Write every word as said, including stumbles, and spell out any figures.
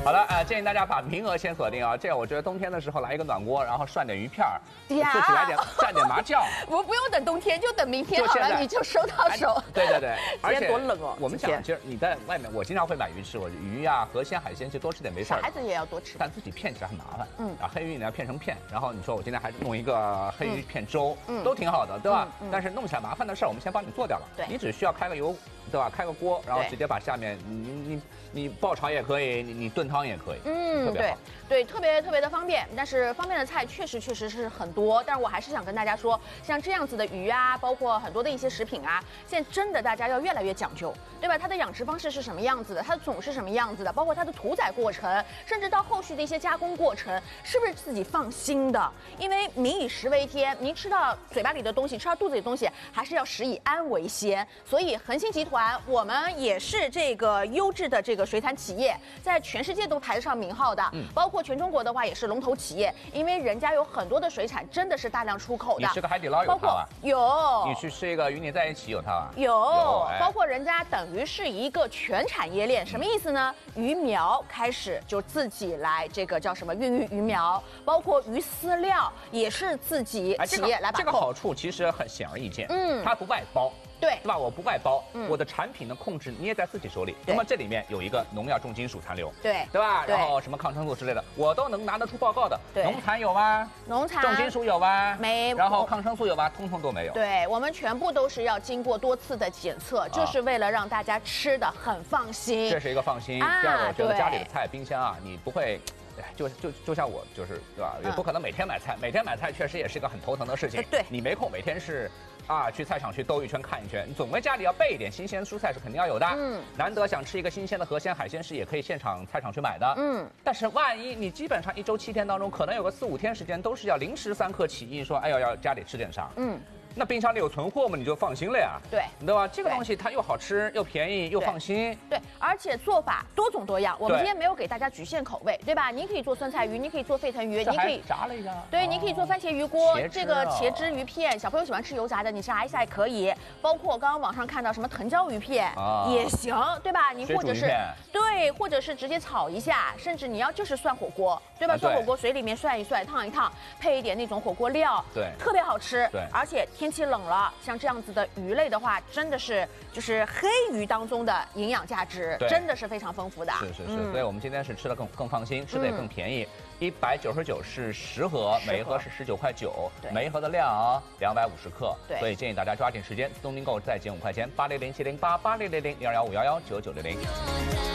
好了，呃，建议大家把名额先锁定啊，这样我觉得冬天的时候来一个暖锅，然后涮点鱼片儿，自己来点蘸点麻酱。 我不用等冬天，就等明天好了，你就收到手。 对对对， 而且多冷哦。 我们讲，其实你在外面，我经常会买鱼吃，我鱼呀、河鲜、海鲜，其实多吃点没事儿。 小孩子也要多吃， 但自己片起来很麻烦。 嗯， 啊，黑鱼你要片成片，然后你说我今天还弄一个黑鱼片粥，嗯，都挺好的，对吧？但是弄起来麻烦的事儿，我们先帮你做掉了。 对， 你只需要开个油，对吧？开个锅，然后直接把下面你你你爆炒也可以，你你炖汤也可以。 嗯，对对，特别特别的方便。但是方便的菜确实确实是很多，但是我还是想跟大家说，像这样子的鱼啊，包括很多的一些食品啊，现在真的大家要越来越讲究，对吧？它的养殖方式是什么样子的，它的种是什么样子的，包括它的屠宰过程，甚至到后续的一些加工过程，是不是自己放心的？因为民以食为天，您吃到嘴巴里的东西，吃到肚子里的东西，还是要食以安为先。所以恒星集团，我们也是这个优质的这个水产企业，在全世界都排得上名号的，嗯，包括全中国的话也是龙头企业，因为人家有很多的水产真的是大量出口的。 你吃个海底捞有它啊？ 有。 你去吃一个与你在一起有它啊？ 有。有哎、包括人家等于是一个全产业链，什么意思呢？鱼苗开始就自己来这个叫什么孕育鱼苗，包括鱼饲料也是自己企业来把控。 这个好处其实很显而易见，嗯，它不外包。 对， 对吧？我不外包，嗯、我的产品的控制捏在自己手里。那么这里面有一个农药、重金属残留， 对， 对吧？然后什么抗生素之类的，我都能拿得出报告的。 对， 农残有吗？ 农残。 重金属有吗？ 没。 然后抗生素有吗？通通都没有。 对，我们全部都是要经过多次的检测，就是为了让大家吃的很放心。 这是一个放心。啊、第二个，我觉得家里的菜、冰箱啊，你不会。就就就像我就是对吧？也不可能每天买菜，每天买菜确实也是一个很头疼的事情。 对， 你没空每天是啊去菜场去兜一圈看一圈，你总归家里要备一点新鲜蔬菜是肯定要有的。嗯，难得想吃一个新鲜的河鲜海鲜是也可以现场菜场去买的。嗯，但是万一你基本上一周七天当中，可能有个四五天时间都是要临时三刻起意说，哎呦要家里吃点啥。嗯。那冰箱里有存货嘛，你就放心了呀。 对， 对吧？这个东西它又好吃又便宜又放心。 对，而且做法多种多样。我们今天没有给大家局限口味，对吧？您可以做酸菜鱼，您可以做沸腾鱼，您可以炸了一下。 对，您可以做番茄鱼锅，这个茄汁鱼片，小朋友喜欢吃油炸的，你炸一下也可以。包括刚刚网上看到什么藤椒鱼片也行，对吧？你或者是对，或者是直接炒一下，甚至你要就是涮火锅，对吧？涮火锅水里面涮一涮，烫一烫，配一点那种火锅料， 对， 特别好吃。 对， 而且天气冷了。像这样子的鱼类的话，真的是就是黑鱼当中的营养价值，真的是非常丰富的。 是是是，嗯、所以我们今天是吃的更更放心，吃的也更便宜，一百九十九是十盒，每一盒是十九块九，每一盒的量两百五十克，对，所以建议大家抓紧时间，自动订购再减五块钱，八零零七零八八零零零零二幺五幺幺九九零零。